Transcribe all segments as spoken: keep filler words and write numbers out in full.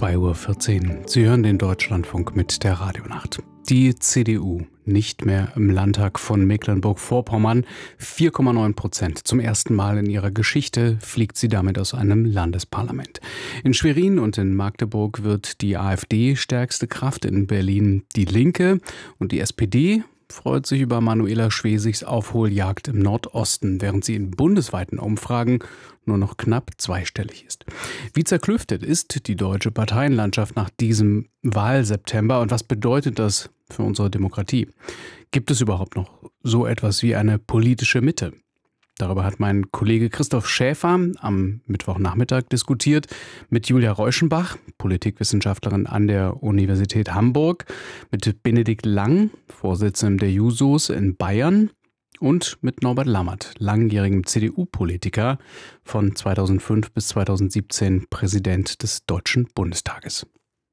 zwei Uhr vierzehn. Sie hören den Deutschlandfunk mit der Radionacht. Die C D U nicht mehr im Landtag von Mecklenburg-Vorpommern. vier Komma neun Prozent. Zum ersten Mal in ihrer Geschichte fliegt sie damit aus einem Landesparlament. In Schwerin und in Magdeburg wird die AfD stärkste Kraft, in Berlin die Linke und die S P D freut sich über Manuela Schwesigs Aufholjagd im Nordosten, während sie in bundesweiten Umfragen nur noch knapp zweistellig ist. Wie zerklüftet ist die deutsche Parteienlandschaft nach diesem Wahlseptember und was bedeutet das für unsere Demokratie? Gibt es überhaupt noch so etwas wie eine politische Mitte? Darüber hat mein Kollege Christoph Schäfer am Mittwochnachmittag diskutiert mit Julia Reuschenbach, Politikwissenschaftlerin an der Universität Hamburg, mit Benedikt Lang, Vorsitzendem der Jusos in Bayern, und mit Norbert Lammert, langjährigem C D U-Politiker, von zweitausendfünf bis zweitausendsiebzehn Präsident des Deutschen Bundestages.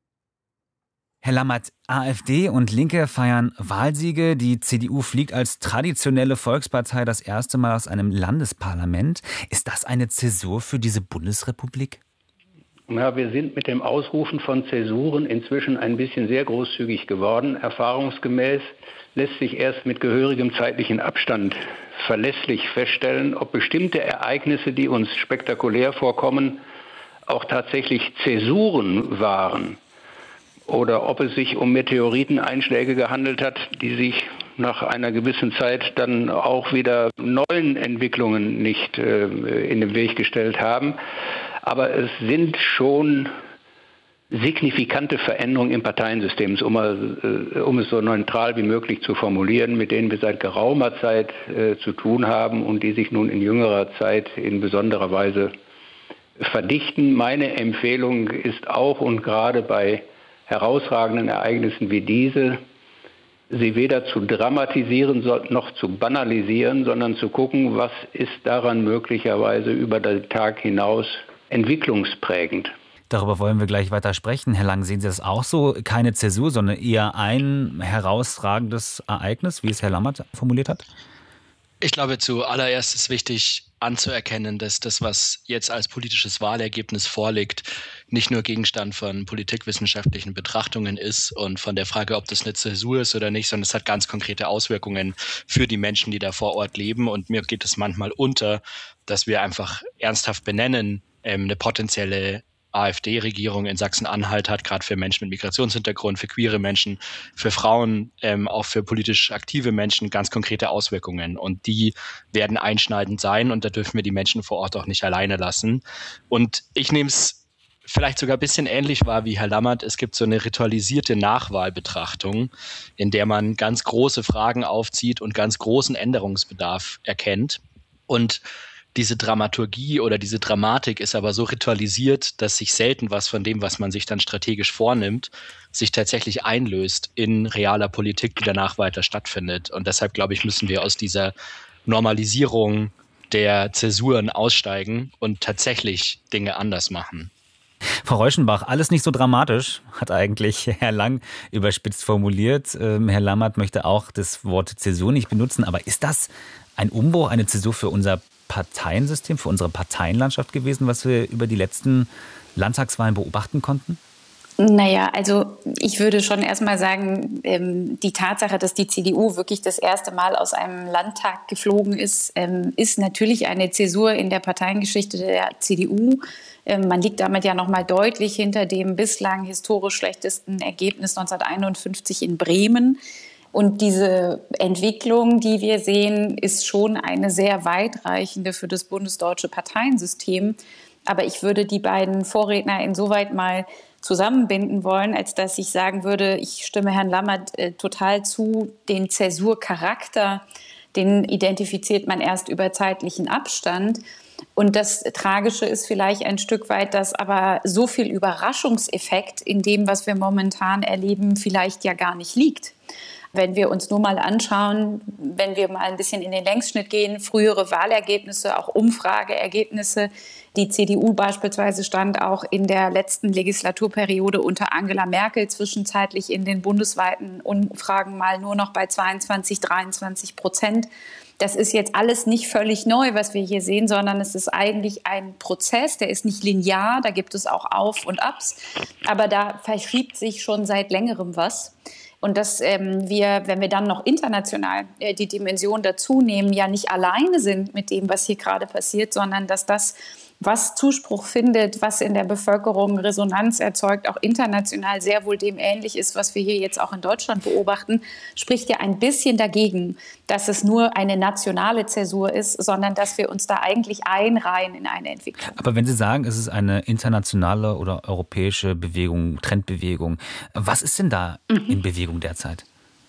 Herr Lammert, AfD und Linke feiern Wahlsiege. Die C D U fliegt als traditionelle Volkspartei das erste Mal aus einem Landesparlament. Ist das eine Zäsur für diese Bundesrepublik? Ja, wir sind mit dem Ausrufen von Zäsuren inzwischen ein bisschen sehr großzügig geworden. Erfahrungsgemäß lässt sich erst mit gehörigem zeitlichen Abstand verlässlich feststellen, ob bestimmte Ereignisse, die uns spektakulär vorkommen, auch tatsächlich Zäsuren waren. Oder ob es sich um Meteoriteneinschläge gehandelt hat, die sich nach einer gewissen Zeit dann auch wieder neuen Entwicklungen nicht äh, in den Weg gestellt haben. Aber es sind schon signifikante Veränderungen im Parteiensystem, um, äh, um es so neutral wie möglich zu formulieren, mit denen wir seit geraumer Zeit äh, zu tun haben und die sich nun in jüngerer Zeit in besonderer Weise verdichten. Meine Empfehlung ist auch und gerade bei herausragenden Ereignissen wie diese, sie weder zu dramatisieren noch zu banalisieren, sondern zu gucken, was ist daran möglicherweise über den Tag hinaus entwicklungsprägend. Darüber wollen wir gleich weiter sprechen. Herr Lang, sehen Sie das auch so? Keine Zäsur, sondern eher ein herausragendes Ereignis, wie es Herr Lammert formuliert hat? Ich glaube, zuallererst ist wichtig anzuerkennen, dass das, was jetzt als politisches Wahlergebnis vorliegt, nicht nur Gegenstand von politikwissenschaftlichen Betrachtungen ist und von der Frage, ob das eine Zäsur ist oder nicht, sondern es hat ganz konkrete Auswirkungen für die Menschen, die da vor Ort leben. Und mir geht es manchmal unter, dass wir einfach ernsthaft benennen, ähm, eine potenzielle AfD-Regierung in Sachsen-Anhalt hat, gerade für Menschen mit Migrationshintergrund, für queere Menschen, für Frauen, ähm, auch für politisch aktive Menschen ganz konkrete Auswirkungen. Und die werden einschneidend sein und da dürfen wir die Menschen vor Ort auch nicht alleine lassen. Und ich nehme es vielleicht sogar ein bisschen ähnlich wahr wie Herr Lammert. Es gibt so eine ritualisierte Nachwahlbetrachtung, in der man ganz große Fragen aufzieht und ganz großen Änderungsbedarf erkennt. Und diese Dramaturgie oder diese Dramatik ist aber so ritualisiert, dass sich selten was von dem, was man sich dann strategisch vornimmt, sich tatsächlich einlöst in realer Politik, die danach weiter stattfindet. Und deshalb, glaube ich, müssen wir aus dieser Normalisierung der Zäsuren aussteigen und tatsächlich Dinge anders machen. Frau Reuschenbach, alles nicht so dramatisch, hat eigentlich Herr Lang überspitzt formuliert. Ähm, Herr Lammert möchte auch das Wort Zäsur nicht benutzen. Aber ist das ein Umbruch, eine Zäsur für unser Parteiensystem, für unsere Parteienlandschaft gewesen, was wir über die letzten Landtagswahlen beobachten konnten? Naja, also ich würde schon erstmal sagen, ähm, die Tatsache, dass die C D U wirklich das erste Mal aus einem Landtag geflogen ist, ähm, ist natürlich eine Zäsur in der Parteiengeschichte der C D U. Ähm, man liegt damit ja noch mal deutlich hinter dem bislang historisch schlechtesten Ergebnis neunzehnhunderteinundfünfzig in Bremen. Und diese Entwicklung, die wir sehen, ist schon eine sehr weitreichende für das bundesdeutsche Parteiensystem. Aber ich würde die beiden Vorredner insoweit mal zusammenbinden wollen, als dass ich sagen würde, ich stimme Herrn Lammert äh, total zu, den Zäsurcharakter, den identifiziert man erst über zeitlichen Abstand. Und das Tragische ist vielleicht ein Stück weit, dass aber so viel Überraschungseffekt in dem, was wir momentan erleben, vielleicht ja gar nicht liegt. Wenn wir uns nur mal anschauen, wenn wir mal ein bisschen in den Längsschnitt gehen, frühere Wahlergebnisse, auch Umfrageergebnisse. Die C D U beispielsweise stand auch in der letzten Legislaturperiode unter Angela Merkel zwischenzeitlich in den bundesweiten Umfragen mal nur noch bei zweiundzwanzig, dreiundzwanzig Prozent. das ist jetzt alles nicht völlig neu, was wir hier sehen, sondern es ist eigentlich ein Prozess, der ist nicht linear, da gibt es auch Auf und Abs, aber da verschiebt sich schon seit längerem was. Und dass ähm, wir, wenn wir dann noch international äh, die Dimension dazu nehmen, ja nicht alleine sind mit dem, was hier gerade passiert, sondern dass das, was Zuspruch findet, was in der Bevölkerung Resonanz erzeugt, auch international sehr wohl dem ähnlich ist, was wir hier jetzt auch in Deutschland beobachten, spricht ja ein bisschen dagegen, dass es nur eine nationale Zäsur ist, sondern dass wir uns da eigentlich einreihen in eine Entwicklung. Aber wenn Sie sagen, es ist eine internationale oder europäische Bewegung, Trendbewegung, was ist denn da mhm. in Bewegung derzeit?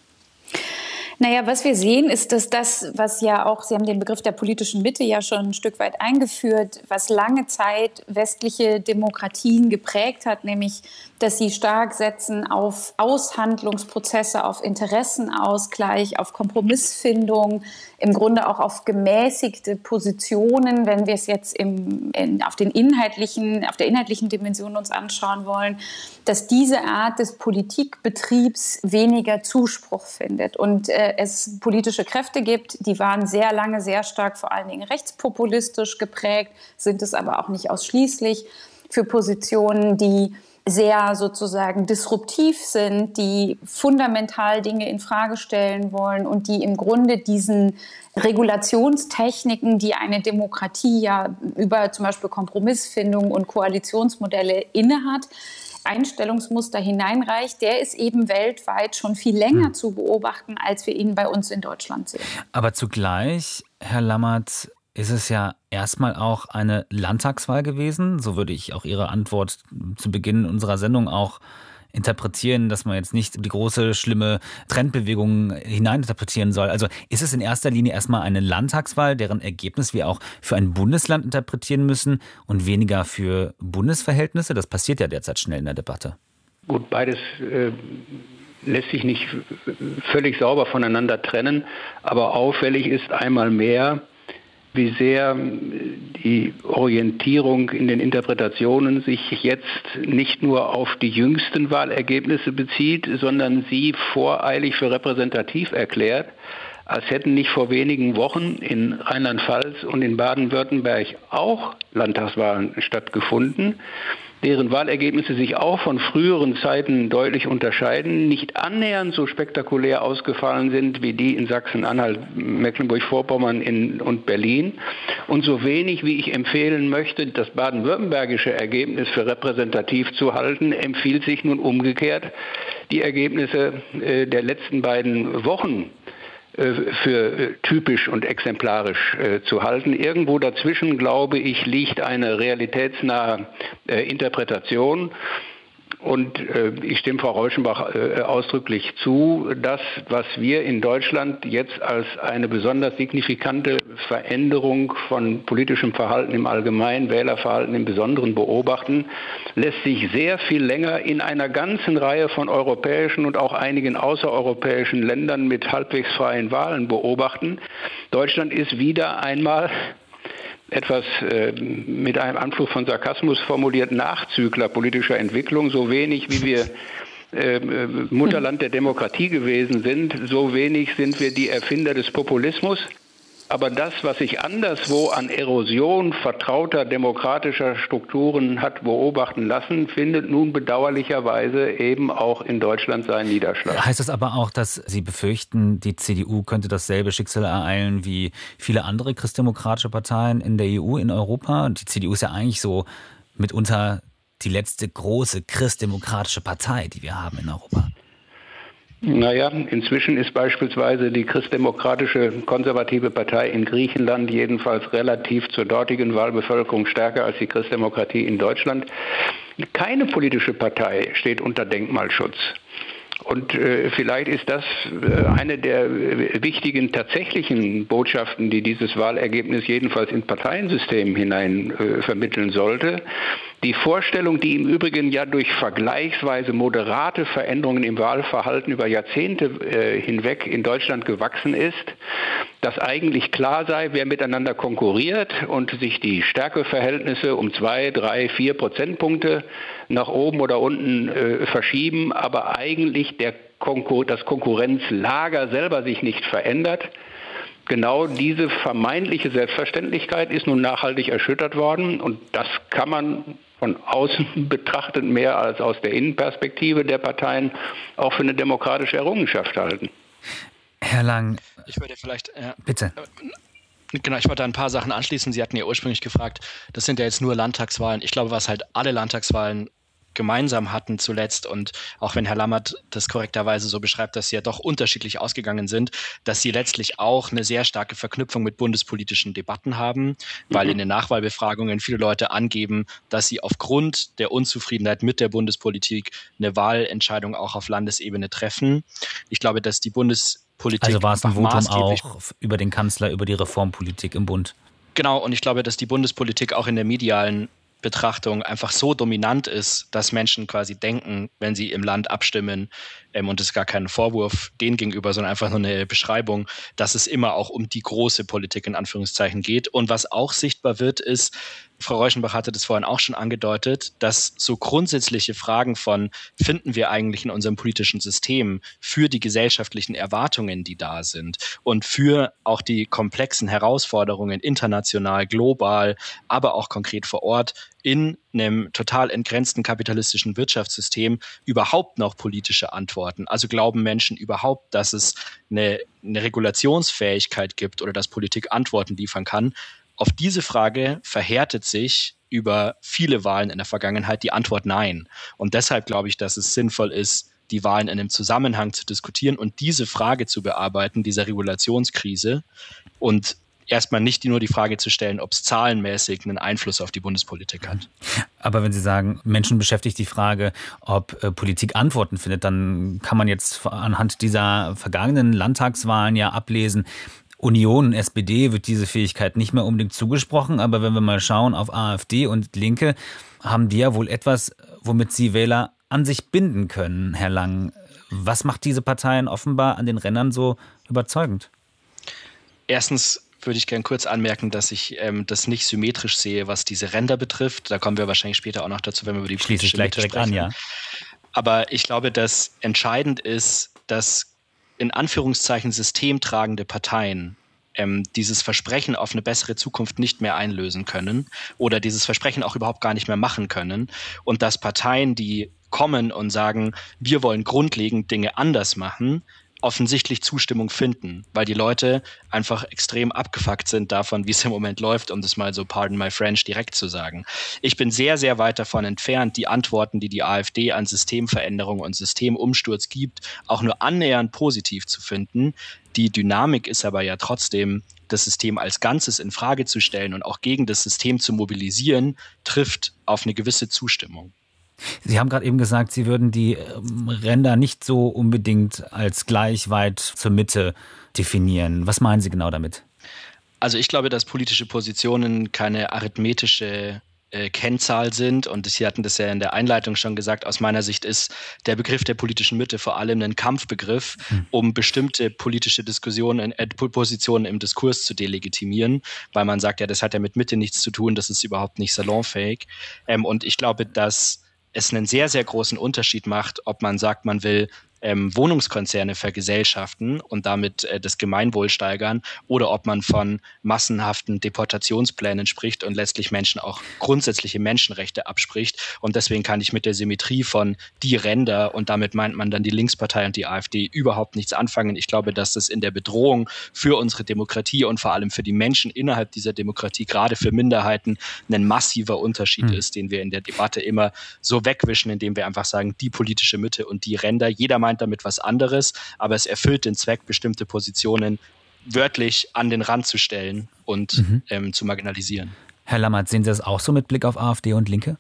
Naja, was wir sehen, ist, dass das, was ja auch, Sie haben den Begriff der politischen Mitte ja schon ein Stück weit eingeführt, was lange Zeit westliche Demokratien geprägt hat, nämlich, dass sie stark setzen auf Aushandlungsprozesse, auf Interessenausgleich, auf Kompromissfindung, im Grunde auch auf gemäßigte Positionen, wenn wir es jetzt im, in, auf, den inhaltlichen, auf der inhaltlichen Dimension uns anschauen wollen, dass diese Art des Politikbetriebs weniger Zuspruch findet und äh, es politische Kräfte gibt, die waren sehr lange sehr stark vor allen Dingen rechtspopulistisch geprägt, sind es aber auch nicht ausschließlich, für Positionen, die sehr sozusagen disruptiv sind, die fundamental Dinge in Frage stellen wollen und die im Grunde diesen Regulationstechniken, die eine Demokratie ja über zum Beispiel Kompromissfindung und Koalitionsmodelle innehat, Einstellungsmuster hineinreicht, der ist eben weltweit schon viel länger hm. zu beobachten, als wir ihn bei uns in Deutschland sehen. Aber zugleich, Herr Lammert, ist es ja erstmal auch eine Landtagswahl gewesen. So würde ich auch Ihre Antwort zu Beginn unserer Sendung auch interpretieren, dass man jetzt nicht die große, schlimme Trendbewegung hineininterpretieren soll. Also ist es in erster Linie erstmal eine Landtagswahl, deren Ergebnis wir auch für ein Bundesland interpretieren müssen und weniger für Bundesverhältnisse? Das passiert ja derzeit schnell in der Debatte. Gut, beides äh, lässt sich nicht völlig sauber voneinander trennen, aber auffällig ist einmal mehr, wie sehr die Orientierung in den Interpretationen sich jetzt nicht nur auf die jüngsten Wahlergebnisse bezieht, sondern sie voreilig für repräsentativ erklärt, als hätten nicht vor wenigen Wochen in Rheinland-Pfalz und in Baden-Württemberg auch Landtagswahlen stattgefunden, deren Wahlergebnisse sich auch von früheren Zeiten deutlich unterscheiden, nicht annähernd so spektakulär ausgefallen sind wie die in Sachsen-Anhalt, Mecklenburg-Vorpommern in, und Berlin und so wenig, wie ich empfehlen möchte, das baden-württembergische Ergebnis für repräsentativ zu halten, empfiehlt sich nun umgekehrt, die Ergebnisse äh, der letzten beiden Wochen für typisch und exemplarisch äh, zu halten. Irgendwo dazwischen, glaube ich, liegt eine realitätsnahe äh, Interpretation. Und äh, ich stimme Frau Rauschenbach äh, ausdrücklich zu, das, was wir in Deutschland jetzt als eine besonders signifikante Veränderung von politischem Verhalten im Allgemeinen, Wählerverhalten im Besonderen beobachten, lässt sich sehr viel länger in einer ganzen Reihe von europäischen und auch einigen außereuropäischen Ländern mit halbwegs freien Wahlen beobachten. Deutschland ist wieder einmal etwas äh, mit einem Anflug von Sarkasmus formuliert Nachzügler politischer Entwicklung. So wenig wie wir äh, Mutterland der Demokratie gewesen sind, so wenig sind wir die Erfinder des Populismus. Aber das, was sich anderswo an Erosion vertrauter demokratischer Strukturen hat beobachten lassen, findet nun bedauerlicherweise eben auch in Deutschland seinen Niederschlag. Heißt das aber auch, dass Sie befürchten, die C D U könnte dasselbe Schicksal ereilen wie viele andere christdemokratische Parteien in der E U, in Europa? Und die C D U ist ja eigentlich so mitunter die letzte große christdemokratische Partei, die wir haben in Europa. Naja, inzwischen ist beispielsweise die christdemokratische konservative Partei in Griechenland jedenfalls relativ zur dortigen Wahlbevölkerung stärker als die Christdemokratie in Deutschland. Keine politische Partei steht unter Denkmalschutz. Und äh, vielleicht ist das äh, eine der äh, wichtigen tatsächlichen Botschaften, die dieses Wahlergebnis jedenfalls in Parteiensystemen hinein äh, vermitteln sollte. Die Vorstellung, die im Übrigen ja durch vergleichsweise moderate Veränderungen im Wahlverhalten über Jahrzehnte äh, hinweg in Deutschland gewachsen ist, dass eigentlich klar sei, wer miteinander konkurriert und sich die Stärkeverhältnisse um zwei, drei, vier Prozentpunkte nach oben oder unten äh, verschieben, aber eigentlich der Konkur- das Konkurrenzlager selber sich nicht verändert. genau diese vermeintliche Selbstverständlichkeit ist nun nachhaltig erschüttert worden. Und das kann man von außen betrachtet mehr als aus der Innenperspektive der Parteien auch für eine demokratische Errungenschaft halten. Herr Lang, ich würde vielleicht ja, bitte. Genau, ich wollte da ein paar Sachen anschließen. Sie hatten ja ursprünglich gefragt, das sind ja jetzt nur Landtagswahlen. Ich glaube, was halt alle Landtagswahlen gemeinsam hatten zuletzt, und auch wenn Herr Lammert das korrekterweise so beschreibt, dass sie ja doch unterschiedlich ausgegangen sind, dass sie letztlich auch eine sehr starke Verknüpfung mit bundespolitischen Debatten haben, weil in den Nachwahlbefragungen viele Leute angeben, dass sie aufgrund der Unzufriedenheit mit der Bundespolitik eine Wahlentscheidung auch auf Landesebene treffen. Ich glaube, dass die Bundespolitik Also war es ein Votum auch über den Kanzler, über die Reformpolitik im Bund? Genau, und ich glaube, dass die Bundespolitik auch in der medialen Betrachtung einfach so dominant ist, dass Menschen quasi denken, wenn sie im Land abstimmen, ähm, und es ist gar kein Vorwurf denen gegenüber, sondern einfach nur eine Beschreibung, dass es immer auch um die große Politik in Anführungszeichen geht. Und was auch sichtbar wird, ist, Frau Reuschenbach hatte das vorhin auch schon angedeutet, dass so grundsätzliche Fragen von, finden wir eigentlich in unserem politischen System für die gesellschaftlichen Erwartungen, die da sind und für auch die komplexen Herausforderungen international, global, aber auch konkret vor Ort in einem total entgrenzten kapitalistischen Wirtschaftssystem überhaupt noch politische Antworten. Also glauben Menschen überhaupt, dass es eine, eine Regulationsfähigkeit gibt oder dass Politik Antworten liefern kann? Auf diese Frage verhärtet sich über viele Wahlen in der Vergangenheit die Antwort nein. Und deshalb glaube ich, dass es sinnvoll ist, die Wahlen in einem Zusammenhang zu diskutieren und diese Frage zu bearbeiten, dieser Regulationskrise, und erstmal nicht nur die Frage zu stellen, ob es zahlenmäßig einen Einfluss auf die Bundespolitik hat. Aber wenn Sie sagen, Menschen beschäftigt die Frage, ob äh, Politik Antworten findet, dann kann man jetzt anhand dieser vergangenen Landtagswahlen ja ablesen, Union, S P D wird diese Fähigkeit nicht mehr unbedingt zugesprochen, aber wenn wir mal schauen auf AfD und Linke, haben die ja wohl etwas, womit sie Wähler an sich binden können, Herr Lang. Was macht diese Parteien offenbar an den Rändern so überzeugend? Erstens würde ich gerne kurz anmerken, dass ich ähm, das nicht symmetrisch sehe, was diese Ränder betrifft. Da kommen wir wahrscheinlich später auch noch dazu, wenn wir über die Schließe ich gleich direkt an, ja. Aber ich glaube, dass entscheidend ist, dass in Anführungszeichen systemtragende Parteien ähm, dieses Versprechen auf eine bessere Zukunft nicht mehr einlösen können oder dieses Versprechen auch überhaupt gar nicht mehr machen können, und dass Parteien, die kommen und sagen, wir wollen grundlegend Dinge anders machen, offensichtlich Zustimmung finden, weil die Leute einfach extrem abgefuckt sind davon, wie es im Moment läuft, um das mal so, pardon my French, direkt zu sagen. Ich bin sehr, sehr weit davon entfernt, die Antworten, die die AfD an Systemveränderung und Systemumsturz gibt, auch nur annähernd positiv zu finden. Die Dynamik ist aber ja trotzdem, das System als Ganzes in Frage zu stellen und auch gegen das System zu mobilisieren, trifft auf eine gewisse Zustimmung. Sie haben gerade eben gesagt, Sie würden die Ränder nicht so unbedingt als gleich weit zur Mitte definieren. Was meinen Sie genau damit? Also ich glaube, dass politische Positionen keine arithmetische äh, Kennzahl sind, und Sie hatten das ja in der Einleitung schon gesagt, aus meiner Sicht ist der Begriff der politischen Mitte vor allem ein Kampfbegriff, hm. um bestimmte politische Diskussionen, äh, Positionen im Diskurs zu delegitimieren, weil man sagt, ja, das hat ja mit Mitte nichts zu tun, das ist überhaupt nicht salonfähig. Ähm, und ich glaube, dass es einen sehr, sehr großen Unterschied macht, ob man sagt, man will ähm, Wohnungskonzerne vergesellschaften und damit äh, das Gemeinwohl steigern, oder ob man von massenhaften Deportationsplänen spricht und letztlich Menschen auch grundsätzliche Menschenrechte abspricht. Und deswegen kann ich mit der Symmetrie von die Ränder, und damit meint man dann die Linkspartei und die AfD, überhaupt nichts anfangen. Ich glaube, dass das in der Bedrohung für unsere Demokratie und vor allem für die Menschen innerhalb dieser Demokratie, gerade für Minderheiten, ein massiver Unterschied mhm. ist, den wir in der Debatte immer so wegwischen, indem wir einfach sagen, die politische Mitte und die Ränder. Jeder meint damit was anderes, aber es erfüllt den Zweck, bestimmte Positionen wörtlich an den Rand zu stellen und mhm. ähm, zu marginalisieren. Herr Lammert, sehen Sie das auch so mit Blick auf AfD und Linke?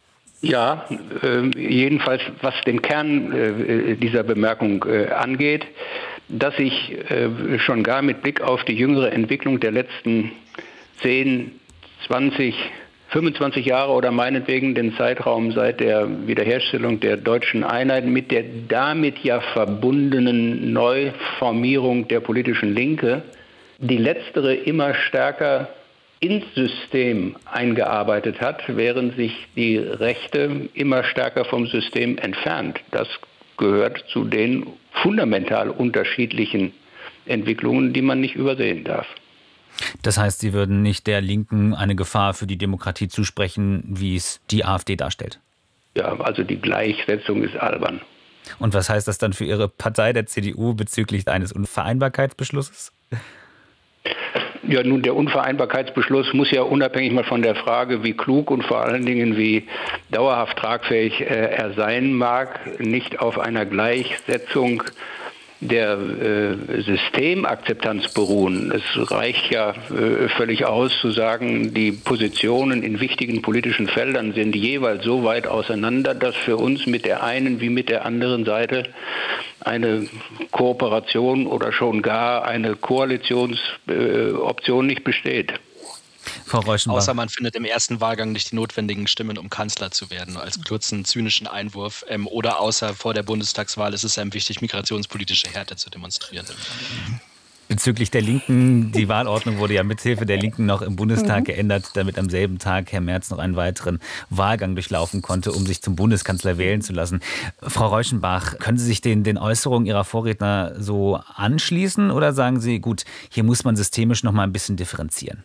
Ja, äh, jedenfalls was den Kern äh, dieser Bemerkung äh, angeht, dass ich äh, schon gar mit Blick auf die jüngere Entwicklung der letzten zehn, zwanzig, fünfundzwanzig Jahre oder meinetwegen den Zeitraum seit der Wiederherstellung der deutschen Einheit mit der damit ja verbundenen Neuformierung der politischen Linke, die letztere immer stärker ins System eingearbeitet hat, während sich die Rechte immer stärker vom System entfernt. Das gehört zu den fundamental unterschiedlichen Entwicklungen, die man nicht übersehen darf. Das heißt, Sie würden nicht der Linken eine Gefahr für die Demokratie zusprechen, wie es die AfD darstellt? Ja, also die Gleichsetzung ist albern. Und was heißt das dann für Ihre Partei, der C D U, bezüglich eines Unvereinbarkeitsbeschlusses? Ja, nun, der Unvereinbarkeitsbeschluss muss ja unabhängig mal von der Frage, wie klug und vor allen Dingen wie dauerhaft tragfähig äh, er sein mag, nicht auf einer Gleichsetzung der äh, Systemakzeptanz beruhen. Es reicht ja äh, völlig aus zu sagen, die Positionen in wichtigen politischen Feldern sind jeweils so weit auseinander, dass für uns mit der einen wie mit der anderen Seite eine Kooperation oder schon gar eine Koalitionsoption äh, nicht besteht. Frau Reuschenbach. Außer man findet im ersten Wahlgang nicht die notwendigen Stimmen, um Kanzler zu werden, als kurzen, zynischen Einwurf. Ähm, oder außer vor der Bundestagswahl ist es einem wichtig, migrationspolitische Härte zu demonstrieren. Bezüglich der Linken, die Wahlordnung wurde ja mithilfe der Linken noch im Bundestag mhm. geändert, damit am selben Tag Herr Merz noch einen weiteren Wahlgang durchlaufen konnte, um sich zum Bundeskanzler wählen zu lassen. Frau Reuschenbach, können Sie sich den, den Äußerungen Ihrer Vorredner so anschließen oder sagen Sie, gut, hier muss man systemisch noch mal ein bisschen differenzieren?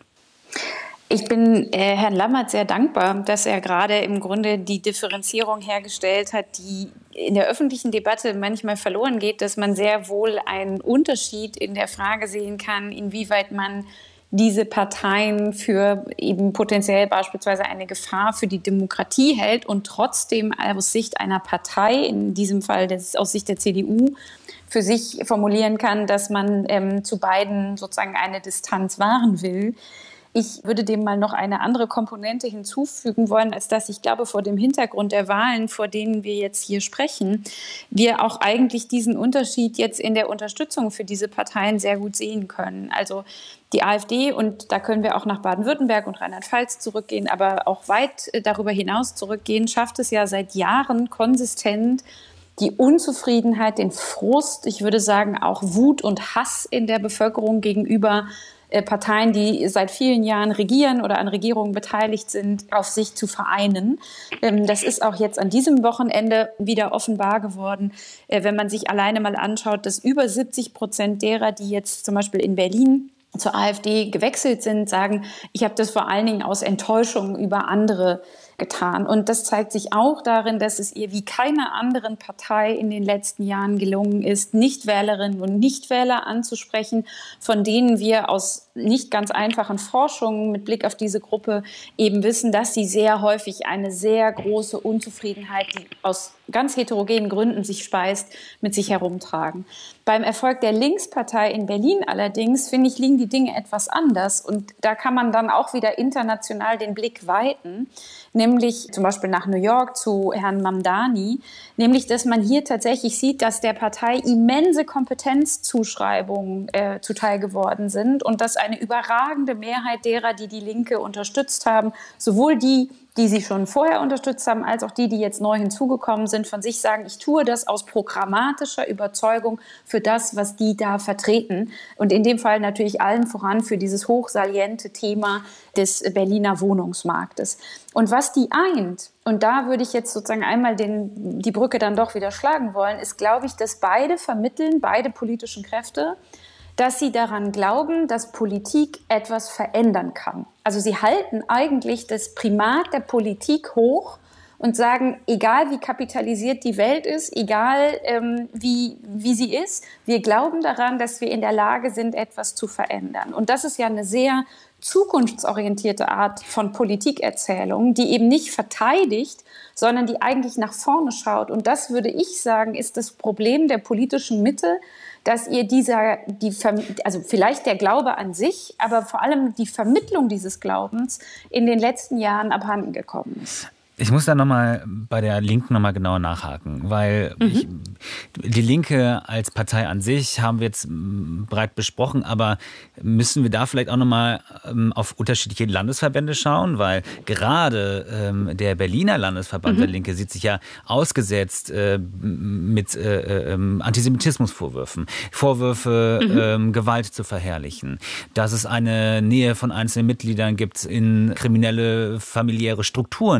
Ich bin äh, Herrn Lammert sehr dankbar, dass er gerade im Grunde die Differenzierung hergestellt hat, die in der öffentlichen Debatte manchmal verloren geht, dass man sehr wohl einen Unterschied in der Frage sehen kann, inwieweit man diese Parteien für eben potenziell beispielsweise eine Gefahr für die Demokratie hält und trotzdem aus Sicht einer Partei, in diesem Fall des, aus Sicht der C D U, für sich formulieren kann, dass man ähm, zu beiden sozusagen eine Distanz wahren will. Ich würde dem mal noch eine andere Komponente hinzufügen wollen, als dass ich glaube, vor dem Hintergrund der Wahlen, vor denen wir jetzt hier sprechen, wir auch eigentlich diesen Unterschied jetzt in der Unterstützung für diese Parteien sehr gut sehen können. Also die AfD, und da können wir auch nach Baden-Württemberg und Rheinland-Pfalz zurückgehen, aber auch weit darüber hinaus zurückgehen, schafft es ja seit Jahren konsistent, die Unzufriedenheit, den Frust, ich würde sagen auch Wut und Hass in der Bevölkerung gegenüber Parteien, die seit vielen Jahren regieren oder an Regierungen beteiligt sind, auf sich zu vereinen. Das ist auch jetzt an diesem Wochenende wieder offenbar geworden, wenn man sich alleine mal anschaut, dass über siebzig Prozent derer, die jetzt zum Beispiel in Berlin zur AfD gewechselt sind, sagen, ich habe das vor allen Dingen aus Enttäuschung über andere getan. Und das zeigt sich auch darin, dass es ihr wie keiner anderen Partei in den letzten Jahren gelungen ist, Nichtwählerinnen und Nichtwähler anzusprechen, von denen wir aus nicht ganz einfachen Forschungen mit Blick auf diese Gruppe eben wissen, dass sie sehr häufig eine sehr große Unzufriedenheit, die aus ganz heterogenen Gründen sich speist, mit sich herumtragen. Beim Erfolg der Linkspartei in Berlin allerdings, finde ich, liegen die Dinge etwas anders. Und da kann man dann auch wieder international den Blick weiten, nämlich zum Beispiel nach New York zu Herrn Mamdani, nämlich, dass man hier tatsächlich sieht, dass der Partei immense Kompetenzzuschreibungen äh, zuteil geworden sind und dass eine überragende Mehrheit derer, die die Linke unterstützt haben, sowohl die, die sie schon vorher unterstützt haben, als auch die, die jetzt neu hinzugekommen sind, von sich sagen, ich tue das aus programmatischer Überzeugung für das, was die da vertreten. Und in dem Fall natürlich allen voran für dieses hochsaliente Thema des Berliner Wohnungsmarktes. Und was die eint, und da würde ich jetzt sozusagen einmal den, die Brücke dann doch wieder schlagen wollen, ist, glaube ich, dass beide vermitteln, beide politischen Kräfte, dass sie daran glauben, dass Politik etwas verändern kann. Also sie halten eigentlich das Primat der Politik hoch und sagen, egal wie kapitalisiert die Welt ist, egal ähm, wie, wie sie ist, wir glauben daran, dass wir in der Lage sind, etwas zu verändern. Und das ist ja eine sehr zukunftsorientierte Art von Politikerzählung, die eben nicht verteidigt, sondern die eigentlich nach vorne schaut. Und das, würde ich sagen, ist das Problem der politischen Mitte, dass ihr dieser, die, also vielleicht der Glaube an sich, aber vor allem die Vermittlung dieses Glaubens in den letzten Jahren abhanden gekommen ist. Ich muss da nochmal bei der Linken nochmal genauer nachhaken, weil mhm. ich, die Linke als Partei an sich haben wir jetzt breit besprochen, aber müssen wir da vielleicht auch nochmal ähm, auf unterschiedliche Landesverbände schauen, weil gerade ähm, der Berliner Landesverband mhm. der Linke sieht sich ja ausgesetzt äh, mit äh, äh, Antisemitismusvorwürfen, Vorwürfe, mhm. ähm, Gewalt zu verherrlichen, dass es eine Nähe von einzelnen Mitgliedern gibt in kriminelle familiäre Strukturen in Berlin.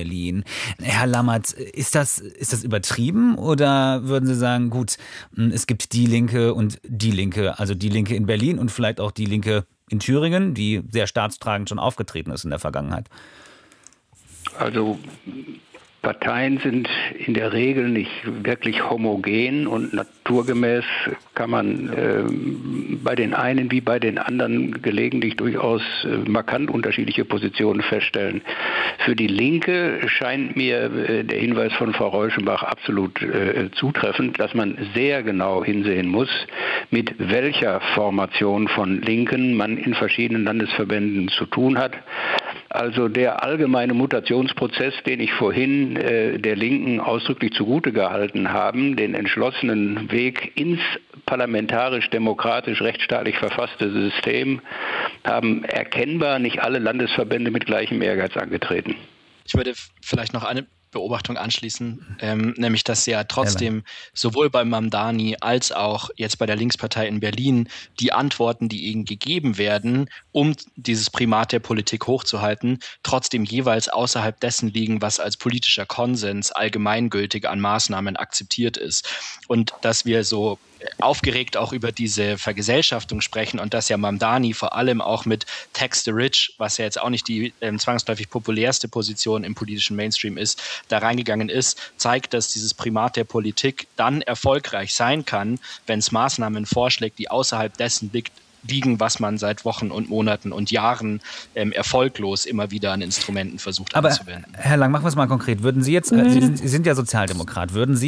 Berlin. Herr Lammert, ist das, ist das übertrieben oder würden Sie sagen, gut, es gibt die Linke und die Linke, also die Linke in Berlin und vielleicht auch die Linke in Thüringen, die sehr staatstragend schon aufgetreten ist in der Vergangenheit? Also Parteien sind in der Regel nicht wirklich homogen und naturgemäß kann man äh, bei den einen wie bei den anderen gelegentlich durchaus äh, markant unterschiedliche Positionen feststellen. Für die Linke scheint mir äh, der Hinweis von Frau Reuschenbach absolut äh, zutreffend, dass man sehr genau hinsehen muss, mit welcher Formation von Linken man in verschiedenen Landesverbänden zu tun hat. Also der allgemeine Mutationsprozess, den ich vorhin äh, der Linken ausdrücklich zugute gehalten habe, den entschlossenen Weg ins parlamentarisch-demokratisch rechtsstaatlich verfasste System, haben erkennbar nicht alle Landesverbände mit gleichem Ehrgeiz angetreten. Ich würde vielleicht noch eine Beobachtung anschließen, ähm, nämlich dass ja trotzdem sowohl beim Mamdani als auch jetzt bei der Linkspartei in Berlin die Antworten, die ihnen gegeben werden, um dieses Primat der Politik hochzuhalten, trotzdem jeweils außerhalb dessen liegen, was als politischer Konsens allgemeingültig an Maßnahmen akzeptiert ist. Und dass wir so aufgeregt auch über diese Vergesellschaftung sprechen und dass ja Mamdani vor allem auch mit Tax the Rich, was ja jetzt auch nicht die ähm, zwangsläufig populärste Position im politischen Mainstream ist, da reingegangen ist, zeigt, dass dieses Primat der Politik dann erfolgreich sein kann, wenn es Maßnahmen vorschlägt, die außerhalb dessen liegt, liegen, was man seit Wochen und Monaten und Jahren ähm, erfolglos immer wieder an Instrumenten versucht Aber anzuwenden. Herr Lang, machen wir es mal konkret. Würden Sie jetzt, mhm. Sie, sind, Sie sind ja Sozialdemokrat, würden Sie